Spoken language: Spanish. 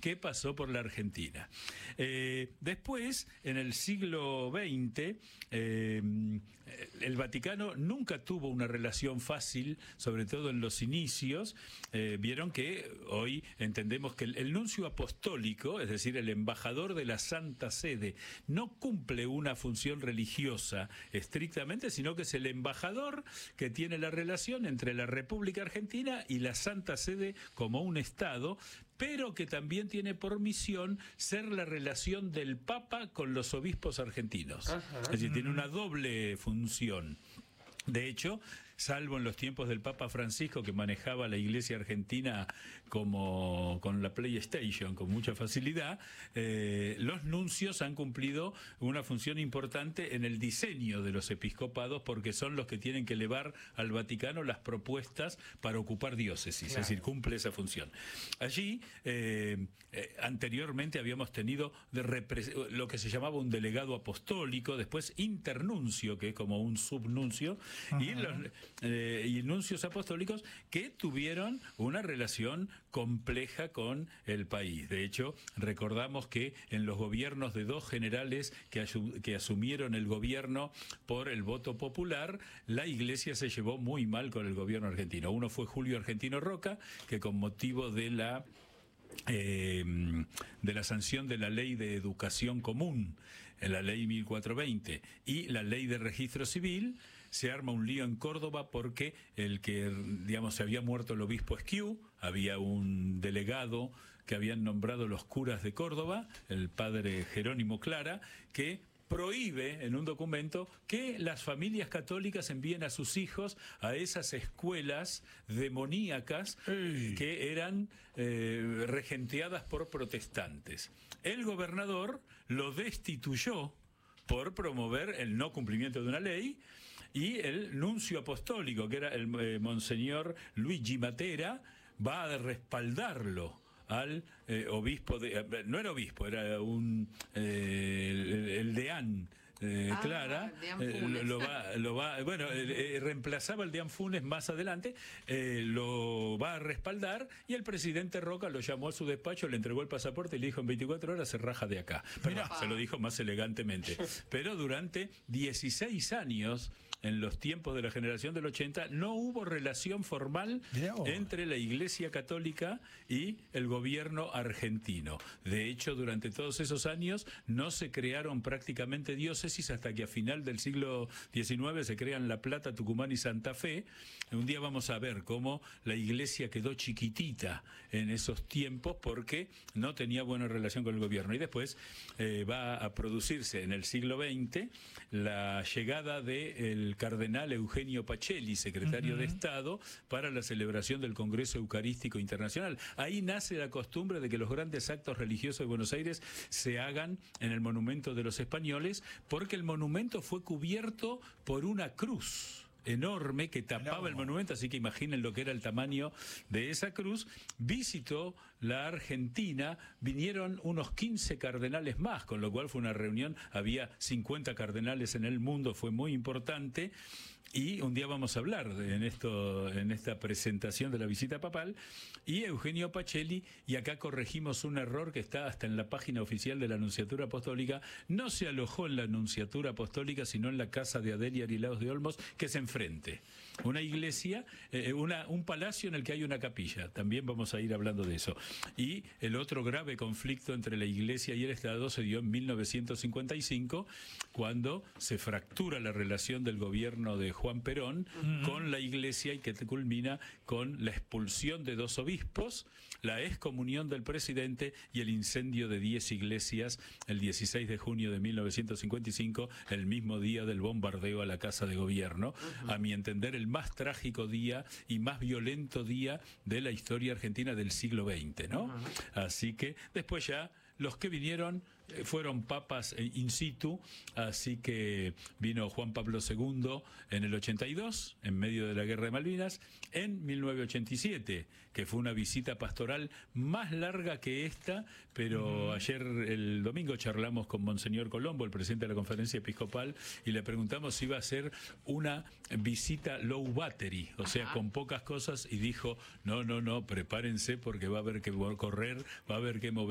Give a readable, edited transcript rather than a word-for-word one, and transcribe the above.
que pasó por la Argentina. Después, en el siglo XX, el Vaticano nunca tuvo una relación fácil, sobre todo en los inicios. Vieron que hoy entendemos que el nuncio apostólico, es decir, el embajador de la Santa Sede, no cumple una función religiosa estrictamente, sino que es el embajador que tiene la relación entre la República Argentina y la Santa Sede como un Estado, pero que también tiene por misión ser la relación del Papa con los obispos argentinos. Ajá. Es decir, tiene una doble función. De hecho, salvo en los tiempos del Papa Francisco, que manejaba la Iglesia Argentina como con la PlayStation, con mucha facilidad, los nuncios han cumplido una función importante en el diseño de los episcopados, porque son los que tienen que elevar al Vaticano las propuestas para ocupar diócesis, claro. Es decir, cumple esa función. Allí, anteriormente habíamos tenido lo que se llamaba un delegado apostólico, después internuncio, que es como un subnuncio, y nuncios apostólicos que tuvieron una relación compleja con el país. De hecho, recordamos que en los gobiernos de dos generales que asumieron el gobierno por el voto popular, la Iglesia se llevó muy mal con el gobierno argentino. Uno fue Julio Argentino Roca, que con motivo de la sanción de la Ley de Educación Común, en la Ley 1420, y la Ley de Registro Civil, se arma un lío en Córdoba porque se había muerto el obispo Esquiú, había un delegado que habían nombrado los curas de Córdoba, el padre Jerónimo Clara, que prohíbe en un documento que las familias católicas envíen a sus hijos a esas escuelas demoníacas que eran regenteadas por protestantes. El gobernador lo destituyó por promover el no cumplimiento de una ley, y el nuncio apostólico, que era el monseñor Luigi Matera, va a respaldarlo al obispo no era obispo, era el deán Clara, reemplazaba al deán Funes más adelante, lo va a respaldar, y el presidente Roca lo llamó a su despacho, le entregó el pasaporte y le dijo: en 24 horas se raja de acá. Pero se lo dijo más elegantemente. Pero durante 16 años, en los tiempos de la generación del 80, no hubo relación formal entre la Iglesia Católica y el gobierno argentino. De hecho, durante todos esos años no se crearon prácticamente diócesis, hasta que a final del siglo XIX se crean La Plata, Tucumán y Santa Fe. Un día vamos a ver cómo la Iglesia quedó chiquitita en esos tiempos porque no tenía buena relación con el gobierno. Y después va a producirse en el siglo XX la llegada del cardenal Eugenio Pacelli, secretario de Estado, para la celebración del Congreso Eucarístico Internacional. Ahí nace la costumbre de que los grandes actos religiosos de Buenos Aires se hagan en el Monumento de los Españoles, porque el monumento fue cubierto por una cruz enorme que tapaba el monumento, así que imaginen lo que era el tamaño de esa cruz. Visitó la Argentina, vinieron unos 15 cardenales más, con lo cual fue una reunión, había 50 cardenales en el mundo, fue muy importante. Y un día vamos a hablar en esta presentación de la visita papal, y Eugenio Pacelli, y acá corregimos un error que está hasta en la página oficial de la Nunciatura Apostólica, no se alojó en la Nunciatura Apostólica, sino en la casa de Adelia Arilaos de Olmos, que es enfrente. Una iglesia, un palacio en el que hay una capilla, también vamos a ir hablando de eso. Y el otro grave conflicto entre la Iglesia y el Estado se dio en 1955, cuando se fractura la relación del gobierno de Juan Perón con la Iglesia, y que culmina con la expulsión de 2 obispos, la excomunión del presidente y el incendio de 10 iglesias el 16 de junio de 1955, el mismo día del bombardeo a la Casa de Gobierno. A mi entender, el más trágico día y más violento día de la historia argentina del siglo XX, ¿no? Así que después ya los que vinieron fueron papas in situ, así que vino Juan Pablo II en el 82, en medio de la Guerra de Malvinas, en 1987, que fue una visita pastoral más larga que esta, pero ayer, el domingo, charlamos con Monseñor Colombo, el presidente de la Conferencia Episcopal, y le preguntamos si iba a ser una visita low battery, o sea, con pocas cosas, y dijo: no, prepárense, porque va a haber que correr, va a haber que mover